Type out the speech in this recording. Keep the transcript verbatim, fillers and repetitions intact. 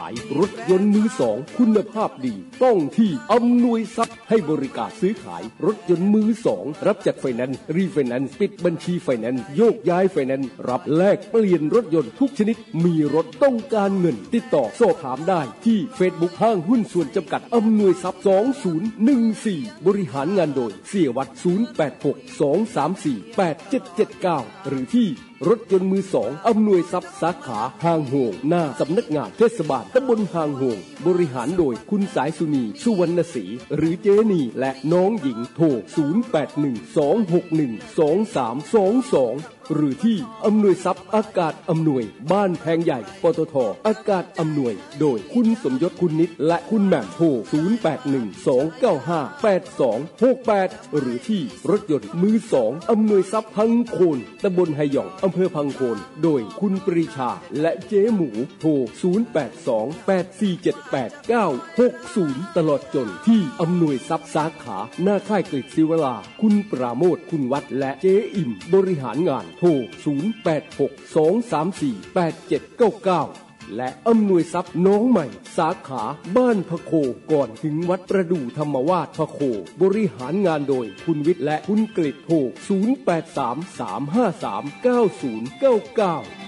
ายรถยนต์มือสองคุณภาพดีต้องที่อำนวยทรัพย์ให้บริการซื้อขายรถยนต์มือสองรับจัดไฟแนนซ์รีไฟแนนซ์ปิดบัญชีไฟแนนซ์โยกย้ายไฟแนนซ์รับแลกเปลี่ยนรถยนต์ทุกชนิดมีรถต้องการเงินติดต่อสอบถามได้ที่ Facebook ห้างหุ้นส่วนจำกัดอำนวยทรัพย์สองศูนย์หนึ่งสี่บริหารงานโดยเสียวัดศูนย์ แปด หก สอง สาม สี่ แปด เจ็ด เจ็ด เก้าหรือที่รถยนต์มือสองอำนวยทรัพย์สาขาห้างโฮงหน้าสำนักงานเทศบาลตำบลห้างโฮงบริหารโดยคุณสายสุนีสุวรรณศรีหรือเจนีและน้องหญิงโทรศูนย์ แปด หนึ่ง สอง หก หนึ่ง สอง สาม สอง สองหรือที่อำนวยทรัพย์อากาศอำนวยบ้านแพงใหญ่ปตท.อากาศอำนวยโดยคุณสมยศคุณนิดและคุณแหม่มโทรศูนย์ แปด หนึ่ง สอง เก้า ห้า แปด สอง หก แปดหรือที่รถยนต์มือสองอำนวยทรัพย์พังโคนตำบลไหหย่องอำเภอพังโคนโดยคุณปรีชาและเจ๊หมูโทรศูนย์ แปด สอง แปด สี่ เจ็ด แปด เก้า หก ศูนย์ตลอดจนที่อำนวยทรัพย์สาขาหน้าค่ายกฤษศิวราคุณปราโมทย์คุณวัดและเจ๊อิ่มบริหารงานโทรศูนย์ แปด หก สอง สาม สี่ แปด เจ็ด เก้า เก้าและอำนวยทรัพย์น้องใหม่สาขาบ้านพะโคก่อนถึงวัดประดู่ธรรมวาสพะโคบริหารงานโดยคุณวิทย์และคุณกฤษโทรศูนย์ แปด สาม สาม ห้า สาม เก้า ศูนย์ เก้า เก้า